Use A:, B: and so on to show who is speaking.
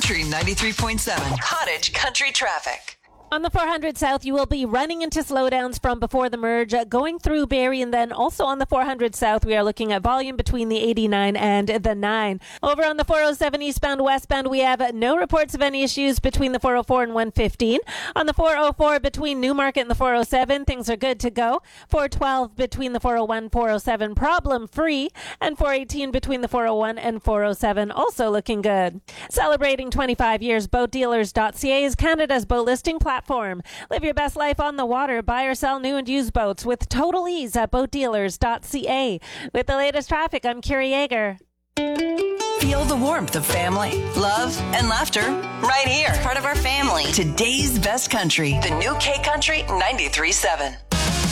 A: Country 93.7. Cottage Country Traffic.
B: On the 400 South, you will be running into slowdowns from before the merge, going through Barrie, and then also on the 400 South, we are looking at volume between the 89 and the 9. Over on the 407 eastbound, westbound, we have no reports of any issues between the 404 and 115. On the 404 between Newmarket and the 407, things are good to go. 412 between the 401 407, problem free, and 418 between the 401 and 407, also looking good. Celebrating 25 years, BoatDealers.ca is Canada's boat listing platform. Live your best life on the water. Buy or sell new and used boats with total ease at BoatDealers.ca. With the latest traffic, I'm Kiri Yeager.
A: Feel the warmth of family, love, and laughter right here.
C: Part of our family.
A: Today's best country, the new K Country 93.7.